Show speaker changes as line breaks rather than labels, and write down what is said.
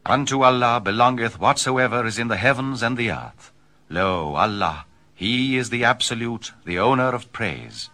Unto Allah belongeth whatsoever is in the heavens and the earth. Lo, Allah, He is the Absolute, the owner of praise.